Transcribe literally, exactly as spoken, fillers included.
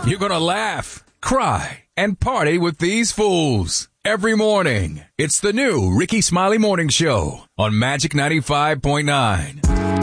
You're going to laugh, cry, and party with these fools. Every morning, it's the new Ricky Smiley Morning Show on Magic ninety-five point nine.